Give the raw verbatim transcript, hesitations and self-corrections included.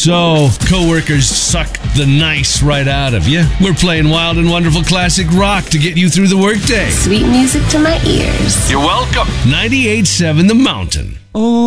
So, coworkers suck the nice right out of you. We're playing wild and wonderful classic rock to get you through the workday. Sweet music to my ears. You're welcome. ninety-eight point seven The Mountain. Oh.